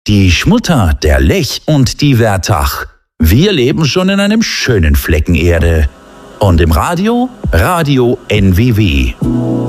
Die Schmutter, der Lech und die Wertach. Wir leben schon in einem schönen Flecken Erde. Und im Radio? Radio NWW.